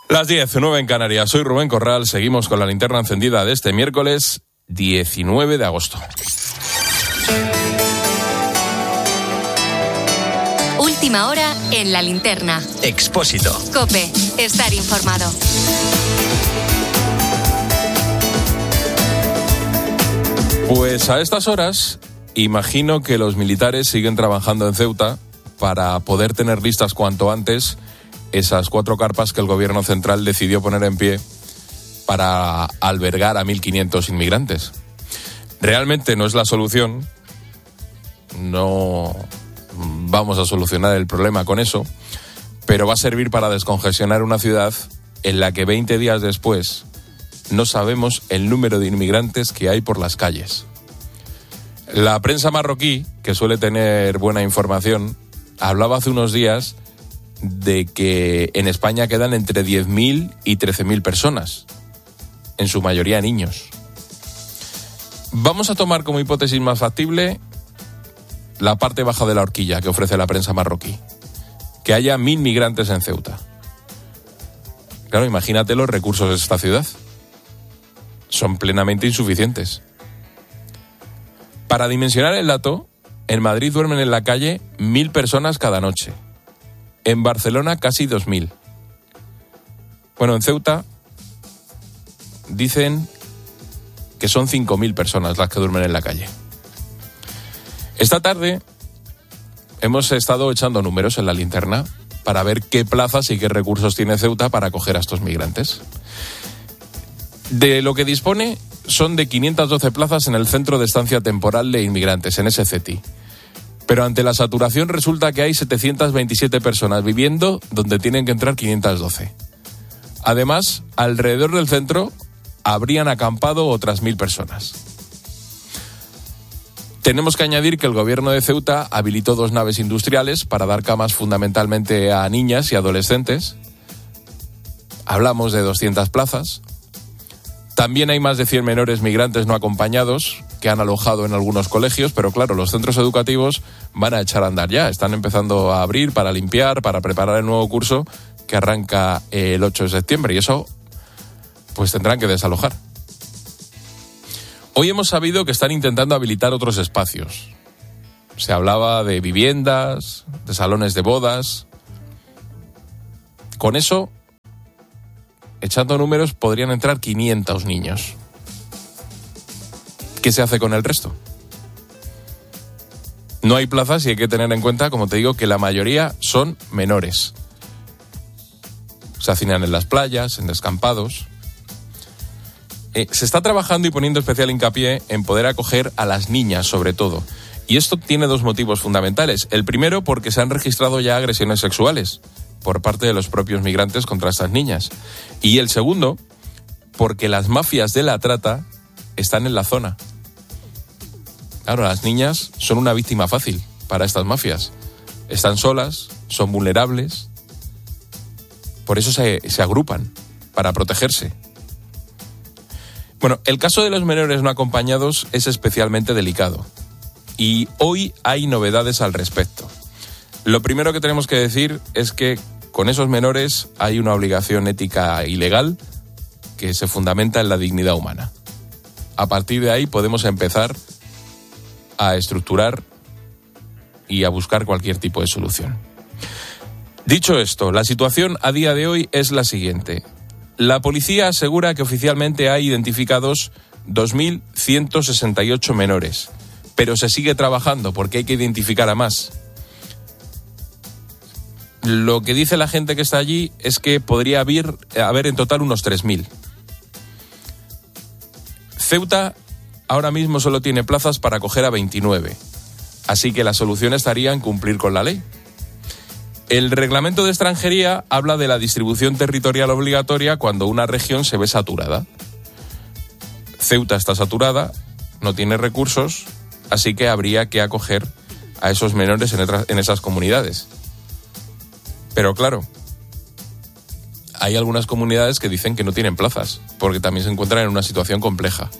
Las 10:09 en Canarias. Soy Rubén Corral. Seguimos con la linterna encendida de este miércoles 19 de agosto. Última hora en la linterna. Expósito. COPE. Estar informado. Pues a estas horas, imagino que los militares siguen trabajando en Ceuta para poder tener listas cuanto antes esas 4 carpas que el gobierno central decidió poner en pie para albergar a 1.500 inmigrantes. Realmente no es la solución, no vamos a solucionar el problema con eso, pero va a servir para descongestionar una ciudad en la que 20 días después no sabemos el número de inmigrantes que hay por las calles. La prensa marroquí, que suele tener buena información, hablaba hace unos días de que en España quedan entre 10.000 y 13.000 personas, en su mayoría niños. Vamos a tomar como hipótesis más factible la parte baja de la horquilla que ofrece la prensa marroquí, que haya 1.000 migrantes en Ceuta. Claro, imagínate los recursos de esta ciudad. Son plenamente insuficientes. Para dimensionar el dato, en Madrid duermen en la calle 1.000 personas cada noche. En Barcelona casi 2.000. Bueno, en Ceuta dicen que son 5.000 personas las que duermen en la calle. Esta tarde hemos estado echando números en la linterna para ver qué plazas y qué recursos tiene Ceuta para acoger a estos migrantes. De lo que dispone son de 512 plazas en el Centro de Estancia Temporal de Inmigrantes, en ese CETI. Pero ante la saturación resulta que hay 727 personas viviendo donde tienen que entrar 512. Además, alrededor del centro habrían acampado otras 1.000 personas. Tenemos que añadir que el gobierno de Ceuta habilitó 2 naves industriales para dar camas fundamentalmente a niñas y adolescentes. Hablamos de 200 plazas. También hay más de 100 menores migrantes no acompañados que han alojado en algunos colegios, pero claro, los centros educativos van a echar a andar ya. Están empezando a abrir para limpiar, para preparar el nuevo curso que arranca el 8 de septiembre y eso pues tendrán que desalojar. Hoy hemos sabido que están intentando habilitar otros espacios. Se hablaba de viviendas, de salones de bodas. Con eso, echando números, podrían entrar 500 niños. ¿Qué se hace con el resto? No hay plazas y hay que tener en cuenta, como te digo, que la mayoría son menores. Se hacinan en las playas, en descampados. Se está trabajando y poniendo especial hincapié en poder acoger a las niñas, sobre todo. Y esto tiene 2 motivos fundamentales. El primero, porque se han registrado ya agresiones sexuales por parte de los propios migrantes contra estas niñas. Y el segundo, porque las mafias de la trata están en la zona. Claro, las niñas son una víctima fácil para estas mafias. Están solas, son vulnerables. Por eso se agrupan, para protegerse. Bueno, el caso de los menores no acompañados es especialmente delicado. Y hoy hay novedades al respecto. Lo primero que tenemos que decir es que con esos menores hay una obligación ética y legal que se fundamenta en la dignidad humana. A partir de ahí podemos empezar a estructurar y a buscar cualquier tipo de solución. Dicho esto, la situación a día de hoy es la siguiente. La policía asegura que oficialmente hay identificados 2.168 menores, pero se sigue trabajando porque hay que identificar a más. Lo que dice la gente que está allí es que podría haber en total unos 3.000. Ceuta ahora mismo solo tiene plazas para acoger a 29, así que la solución estaría en cumplir con la ley. El reglamento de extranjería habla de la distribución territorial obligatoria cuando una región se ve saturada. Ceuta está saturada, no tiene recursos, así que habría que acoger a esos menores en esas comunidades. Pero claro, hay algunas comunidades que dicen que no tienen plazas, porque también se encuentran en una situación compleja.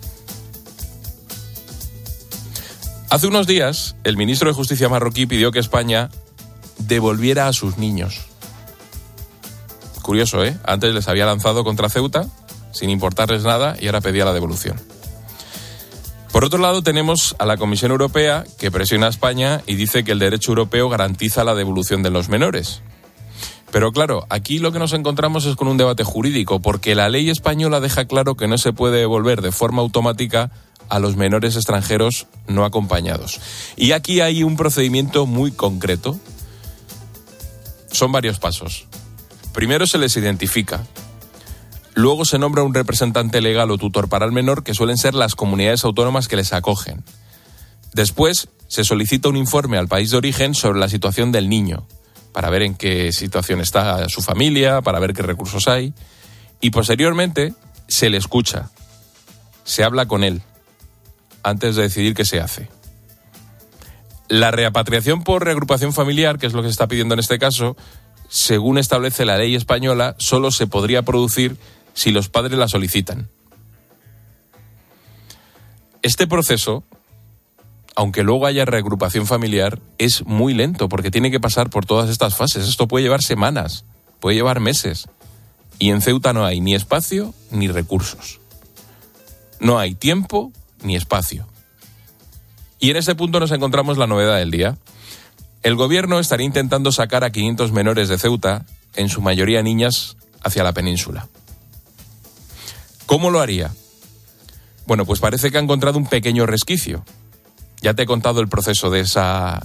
Hace unos días, el ministro de Justicia marroquí pidió que España devolviera a sus niños. Curioso, ¿eh? Antes les había lanzado contra Ceuta, sin importarles nada, y ahora pedía la devolución. Por otro lado, tenemos a la Comisión Europea, que presiona a España y dice que el derecho europeo garantiza la devolución de los menores. Pero claro, aquí lo que nos encontramos es con un debate jurídico, porque la ley española deja claro que no se puede devolver de forma automática a los menores extranjeros no acompañados. Y aquí hay un procedimiento muy concreto. Son varios pasos. Primero se les identifica. Luego se nombra un representante legal o tutor para el menor, que suelen ser las comunidades autónomas que les acogen. Después se solicita un informe al país de origen sobre la situación del niño, para ver en qué situación está su familia, para ver qué recursos hay. Y posteriormente se le escucha, se habla con él, antes de decidir qué se hace. La repatriación por reagrupación familiar, que es lo que se está pidiendo en este caso, según establece la ley española, solo se podría producir si los padres la solicitan. Este proceso, aunque luego haya reagrupación familiar, es muy lento porque tiene que pasar por todas estas fases. Esto puede llevar semanas, puede llevar meses. Y en Ceuta no hay ni espacio ni recursos. No hay tiempo ni espacio. Y en ese punto nos encontramos la novedad del día. El gobierno estaría intentando sacar a 500 menores de Ceuta, en su mayoría niñas, hacia la península. ¿Cómo lo haría? Bueno, pues parece que ha encontrado un pequeño resquicio. Ya te he contado el proceso de esa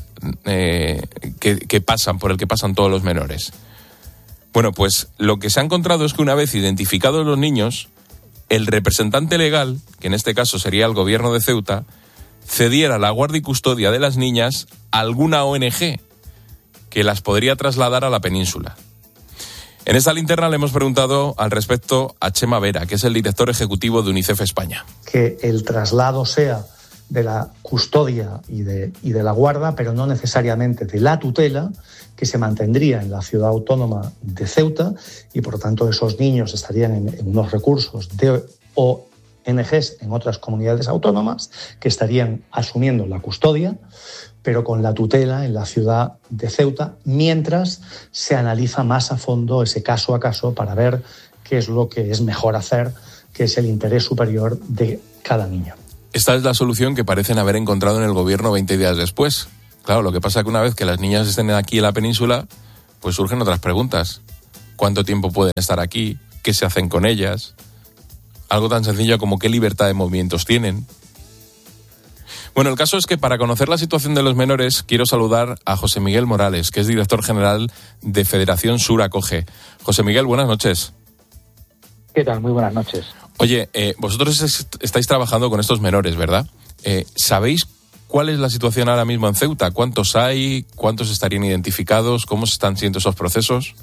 por el que pasan todos los menores. Bueno, pues lo que se ha encontrado es que una vez identificados los niños, el representante legal, que en este caso sería el gobierno de Ceuta, cediera la guardia y custodia de las niñas a alguna ONG que las podría trasladar a la península. En esta linterna le hemos preguntado al respecto a Chema Vera, que es el director ejecutivo de UNICEF España. Que el traslado sea de la custodia y de la guarda, pero no necesariamente de la tutela, que se mantendría en la ciudad autónoma de Ceuta, y por lo tanto esos niños estarían en unos recursos de ONGs en otras comunidades autónomas que estarían asumiendo la custodia, pero con la tutela en la ciudad de Ceuta, mientras se analiza más a fondo ese caso a caso para ver qué es lo que es mejor hacer, que es el interés superior de cada niño. Esta es la solución que parecen haber encontrado en el gobierno 20 días después. Claro, lo que pasa es que una vez que las niñas estén aquí en la península, pues surgen otras preguntas. ¿Cuánto tiempo pueden estar aquí? ¿Qué se hacen con ellas? Algo tan sencillo como qué libertad de movimientos tienen. Bueno, el caso es que para conocer la situación de los menores quiero saludar a José Miguel Morales, que es director general de Federación Sur Acoge. José Miguel, buenas noches. ¿Qué tal? Muy buenas noches. Oye, vosotros estáis trabajando con estos menores, ¿verdad? ¿Sabéis cuál es la situación ahora mismo en Ceuta? ¿Cuántos hay? ¿Cuántos estarían identificados? ¿Cómo se están siendo esos procesos?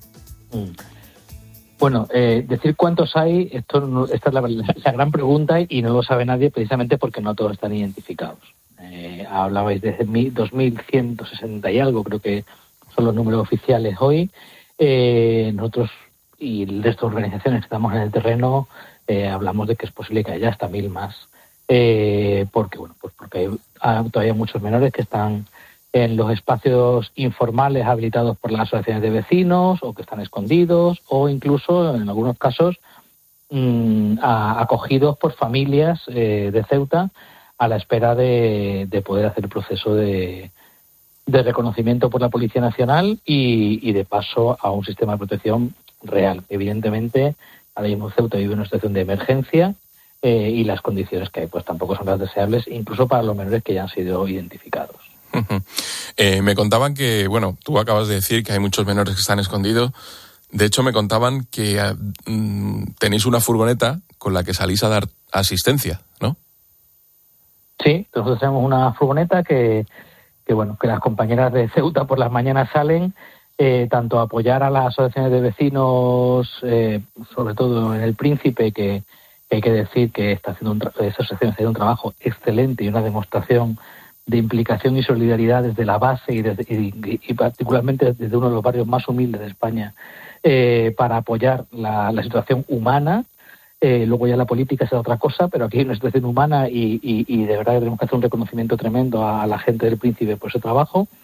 Bueno, decir cuántos hay, esta es la gran pregunta y no lo sabe nadie precisamente porque no todos están identificados. Hablabais de 2.160 y algo, creo que son los números oficiales hoy. Nosotros y el resto de organizaciones que estamos en el terreno hablamos de que es posible que haya hasta 1.000 más. Porque hay todavía muchos menores que están en los espacios informales habilitados por las asociaciones de vecinos o que están escondidos o incluso, en algunos casos, acogidos por familias de Ceuta a la espera de poder hacer el proceso de reconocimiento por la Policía Nacional y de paso a un sistema de protección real. Evidentemente, ahora mismo Ceuta vive una situación de emergencia y las condiciones que hay pues tampoco son las deseables, incluso para los menores que ya han sido identificados. Me contaban que, bueno, tú acabas de decir que hay muchos menores que están escondidos. De hecho, me contaban que tenéis una furgoneta con la que salís a dar asistencia, ¿no? Sí, nosotros tenemos una furgoneta que las compañeras de Ceuta por las mañanas salen tanto a apoyar a las asociaciones de vecinos, sobre todo en El Príncipe, que hay que decir que esa asociación está haciendo un trabajo excelente y una demostración de implicación y solidaridad desde la base y particularmente desde uno de los barrios más humildes de España para apoyar la situación humana. Luego ya la política es otra cosa, pero aquí hay una situación humana y de verdad que tenemos que hacer un reconocimiento tremendo a la gente del Príncipe por ese trabajo.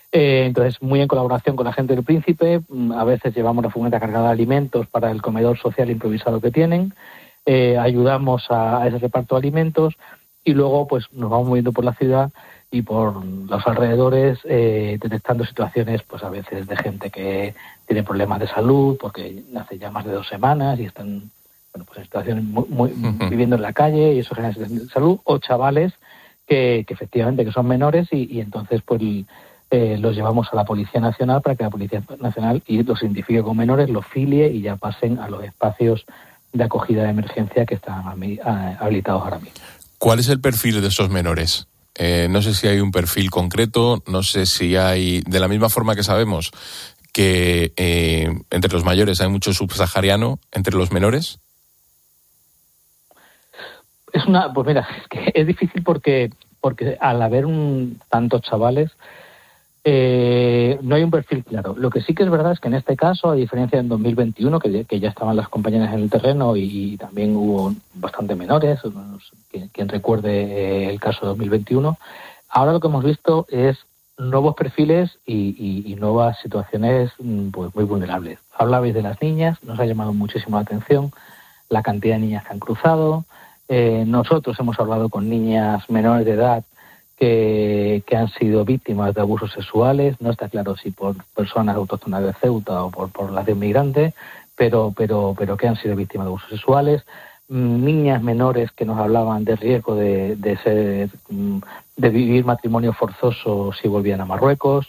Entonces, muy en colaboración con la gente del Príncipe, a veces llevamos la furgoneta cargada de alimentos para el comedor social improvisado que tienen, ayudamos a ese reparto de alimentos y luego pues nos vamos moviendo por la ciudad y por los alrededores, detectando situaciones pues a veces de gente que tiene problemas de salud porque hace ya más de 2 semanas y están pues en situaciones viviendo en la calle y eso genera situaciones de salud, o chavales que efectivamente que son menores y entonces pues los llevamos a la Policía Nacional para que la Policía Nacional los identifique con menores, los filie y ya pasen a los espacios de acogida de emergencia que están habilitados ahora mismo. ¿Cuál es el perfil de esos menores? No sé si hay un perfil concreto, no sé si hay, de la misma forma que sabemos que entre los mayores hay mucho subsahariano, entre los menores. Pues mira, es que es difícil porque al haber tantos chavales no hay un perfil claro. Lo que sí que es verdad es que en este caso, a diferencia en 2021, que ya estaban las compañeras en el terreno y también hubo bastante menores, quien recuerde el caso de 2021, ahora lo que hemos visto es nuevos perfiles y nuevas situaciones pues muy vulnerables. Hablabais de las niñas, nos ha llamado muchísimo la atención la cantidad de niñas que han cruzado. Nosotros hemos hablado con niñas menores de edad que han sido víctimas de abusos sexuales. No está claro si por personas autóctonas de Ceuta o por las de inmigrantes, pero que han sido víctimas de abusos sexuales. Niñas menores que nos hablaban de riesgo de vivir matrimonio forzoso si volvían a Marruecos.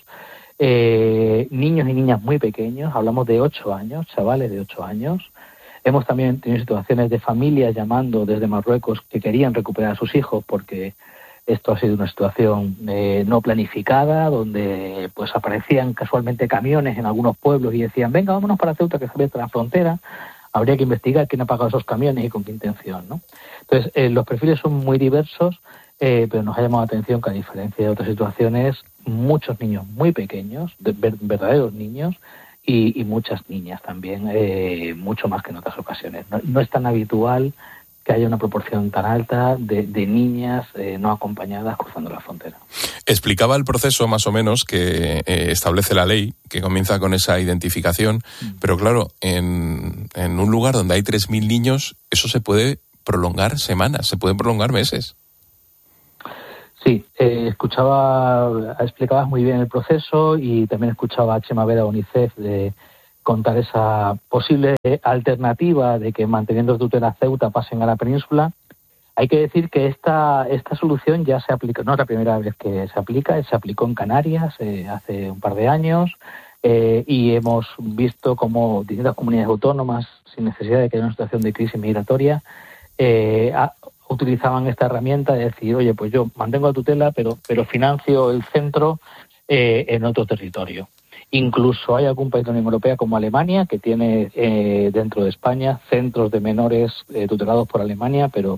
Niños y niñas muy pequeños, hablamos de 8 años, chavales de 8 años. Hemos también tenido situaciones de familias llamando desde Marruecos que querían recuperar a sus hijos porque esto ha sido una situación no planificada, donde pues aparecían casualmente camiones en algunos pueblos y decían, venga, vámonos para Ceuta, que se abierta la frontera. Habría que investigar quién ha pagado esos camiones y con qué intención, ¿no? Entonces, los perfiles son muy diversos, pero nos ha llamado la atención que, a diferencia de otras situaciones, muchos niños muy pequeños, verdaderos niños, y muchas niñas también, mucho más que en otras ocasiones. No es tan habitual que haya una proporción tan alta de niñas no acompañadas cruzando la frontera. Explicaba el proceso más o menos que establece la ley, que comienza con esa identificación, pero claro, en un lugar donde hay 3.000 niños, eso se puede prolongar semanas, se pueden prolongar meses. Sí, explicabas muy bien el proceso y también escuchaba a Chema Vera, UNICEF, de contar esa posible alternativa de que manteniendo tutela Ceuta pasen a la península. Hay que decir que esta solución ya se aplica, no es la primera vez que se aplica, se aplicó en Canarias hace un par de años y hemos visto cómo distintas comunidades autónomas, sin necesidad de que haya una situación de crisis migratoria, utilizaban esta herramienta de decir, oye, pues yo mantengo la tutela, pero financio el centro en otro territorio. Incluso hay algún país de la Unión Europea como Alemania que tiene dentro de España centros de menores tutelados por Alemania, pero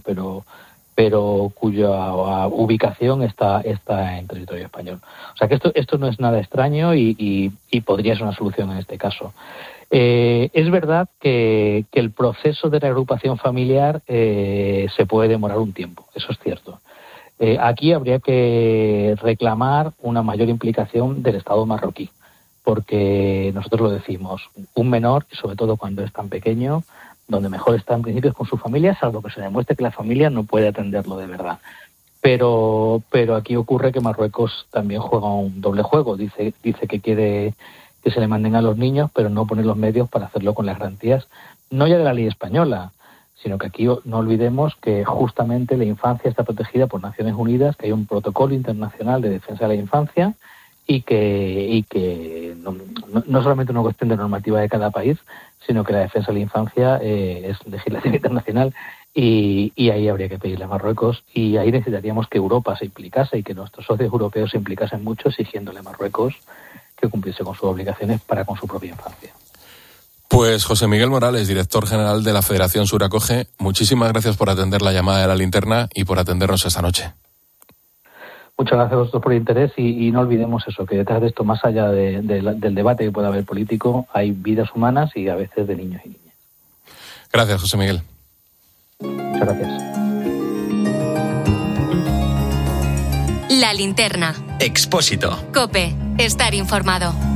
cuya ubicación está en territorio español. O sea que esto no es nada extraño y podría ser una solución en este caso. Es verdad que el proceso de reagrupación familiar se puede demorar un tiempo, eso es cierto. Aquí habría que reclamar una mayor implicación del Estado marroquí, porque nosotros lo decimos, un menor, sobre todo cuando es tan pequeño, donde mejor está en principio es con su familia, salvo que se demuestre que la familia no puede atenderlo de verdad. Pero aquí ocurre que Marruecos también juega un doble juego, dice que quiere que se le manden a los niños, pero no pone los medios para hacerlo con las garantías, no ya de la ley española, sino que aquí no olvidemos que justamente la infancia está protegida por Naciones Unidas, que hay un protocolo internacional de defensa de la infancia y que no solamente una cuestión de normativa de cada país, sino que la defensa de la infancia es legislación internacional y ahí habría que pedirle a Marruecos y ahí necesitaríamos que Europa se implicase y que nuestros socios europeos se implicasen mucho exigiéndole a Marruecos que cumpliese con sus obligaciones para con su propia infancia. Pues José Miguel Morales, director general de la Federación Sur Acoge, muchísimas gracias por atender la llamada de La Linterna y por atendernos esta noche. Muchas gracias a vosotros por el interés y no olvidemos eso, que detrás de esto, más allá del debate que pueda haber político, hay vidas humanas y a veces de niños y niñas. Gracias, José Miguel. Muchas gracias. La Linterna. Expósito. COPE. estar informado.